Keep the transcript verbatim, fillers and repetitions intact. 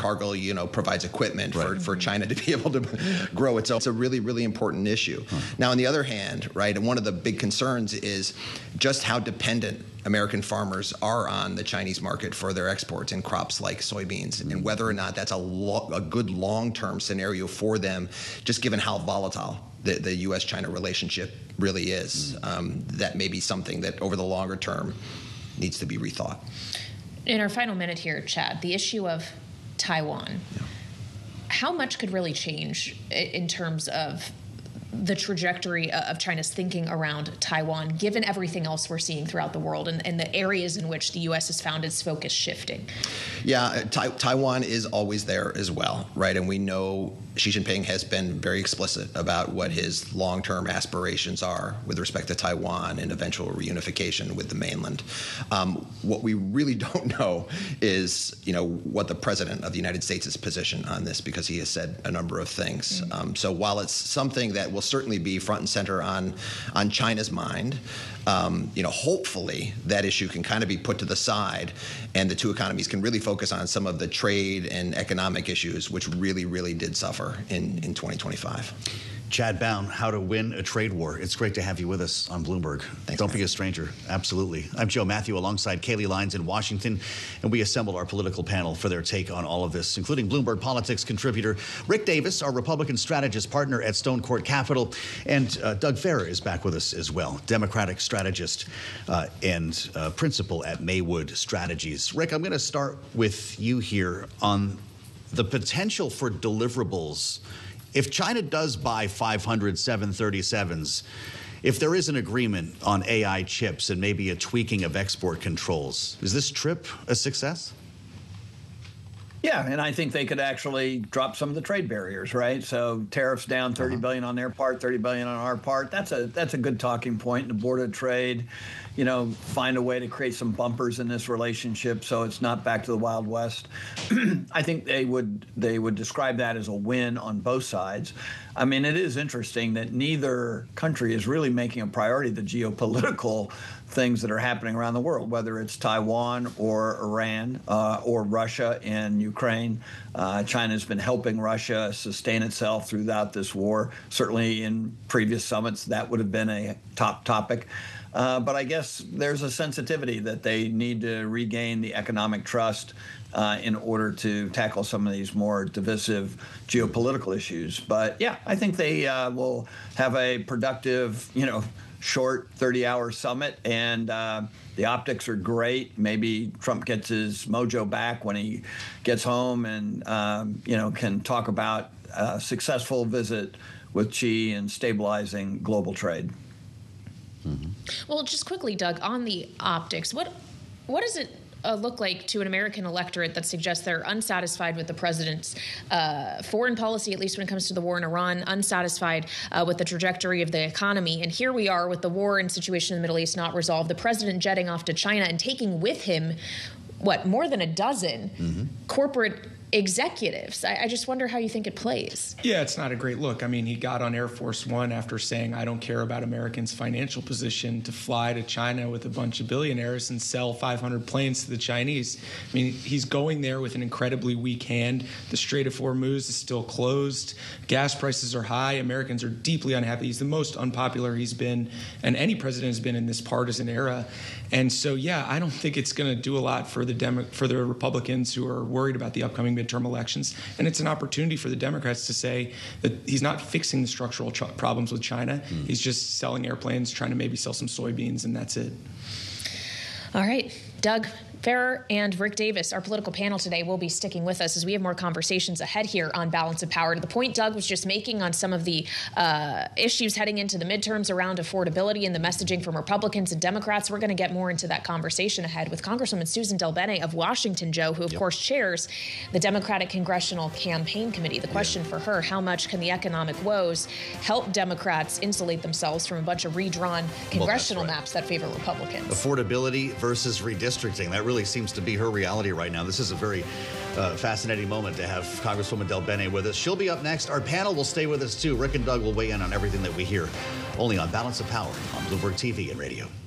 Cargill, you know, provides equipment right. for, for China to be able to grow its own. It's a really, really important issue. Huh. Now, on the other hand, right, and one of the big concerns is just how dependent American farmers are on the Chinese market for their exports in crops like soybeans, mm-hmm. and whether or not that's a, lo- a good long-term scenario for them, just given how volatile the, the U S China relationship really is. Mm-hmm. Um, that may be something that over the longer term needs to be rethought. In our final minute here, Chad, the issue of Taiwan, yeah. how much could really change in terms of the trajectory of China's thinking around Taiwan, given everything else we're seeing throughout the world and, and the areas in which the U S has found its focus shifting? Yeah, ta- Taiwan is always there as well, right? And we know Xi Jinping has been very explicit about what his long-term aspirations are with respect to Taiwan and eventual reunification with the mainland. Um, what we really don't know is, you know, what the president of the United States' position on this, because he has said a number of things. Mm-hmm. Um, so while it's something that will certainly be front and center on on China's mind, um, you know, hopefully that issue can kind of be put to the side, and the two economies can really focus on some of the trade and economic issues, which really, really did suffer in, in twenty twenty-five. Chad Bown, How to Win a Trade War. It's great to have you with us on Bloomberg. Thanks, Don't man. be a stranger. Absolutely. I'm Joe Matthew alongside Kayleigh Lines in Washington, and we assembled our political panel for their take on all of this, including Bloomberg Politics contributor Rick Davis, our Republican strategist partner at Stone Court Capital, and uh, Doug Farrar is back with us as well, Democratic strategist uh, and uh, principal at Maywood Strategies. Rick, I'm going to start with you here on the potential for deliverables. If China does buy five hundred seven thirty-sevens, if there is an agreement on A I chips and maybe a tweaking of export controls, is this trip a success? Yeah, and I think they could actually drop some of the trade barriers, right? So tariffs down thirty uh-huh. billion on their part, thirty billion on our part. That's a that's a good talking point. The Board of Trade, you know, find a way to create some bumpers in this relationship so it's not back to the Wild West. I think they would they would describe that as a win on both sides. I mean, it is interesting that neither country is really making a priority the geopolitical things that are happening around the world, whether it's Taiwan or Iran uh, or Russia and Ukraine. Uh, China's been helping Russia sustain itself throughout this war. Certainly in previous summits, that would have been a top topic. Uh, but I guess there's a sensitivity that they need to regain the economic trust uh, in order to tackle some of these more divisive geopolitical issues. But yeah, I think they uh, will have a productive, you know, short thirty-hour summit, and uh, the optics are great. Maybe Trump gets his mojo back when he gets home and, um, you know, can talk about a successful visit with Xi and stabilizing global trade. Mm-hmm. Well, just quickly, Doug, on the optics, what what does it uh, look like to an American electorate that suggests they're unsatisfied with the president's uh, foreign policy, at least when it comes to the war in Iran, unsatisfied uh, with the trajectory of the economy? And here we are with the war and situation in the Middle East not resolved, the president jetting off to China and taking with him, what, more than a dozen mm-hmm. corporate executives. I, I just wonder how you think it plays. Yeah, it's not a great look. I mean, he got on Air Force One after saying, I don't care about Americans' financial position, to fly to China with a bunch of billionaires and sell five hundred planes to the Chinese. I mean, he's going there with an incredibly weak hand. The Strait of Hormuz is still closed. Gas prices are high. Americans are deeply unhappy. He's the most unpopular he's been, and any president has been in this partisan era. And so, yeah, I don't think it's going to do a lot for the Demo- for the Republicans who are worried about the upcoming midterm elections. And it's an opportunity for the Democrats to say that he's not fixing the structural ch- problems with China. Mm. He's just selling airplanes, trying to maybe sell some soybeans, and that's it. All right, Doug Farrar and Rick Davis, our political panel today, will be sticking with us as we have more conversations ahead here on Balance of Power. To the point Doug was just making on some of the uh, issues heading into the midterms around affordability and the messaging from Republicans and Democrats, we're going to get more into that conversation ahead with Congresswoman Susan DelBene of Washington, Joe, who, of yep. course, chairs the Democratic Congressional Campaign Committee. The question yeah. for her, how much can the economic woes help Democrats insulate themselves from a bunch of redrawn congressional well, right. maps that favor Republicans? Affordability versus redistricting. That really seems to be her reality right now. This is a very uh, fascinating moment to have Congresswoman DelBene with us. She'll be up next. Our panel will stay with us, too. Rick and Doug will weigh in on everything that we hear only on Balance of Power on Bloomberg T V and radio.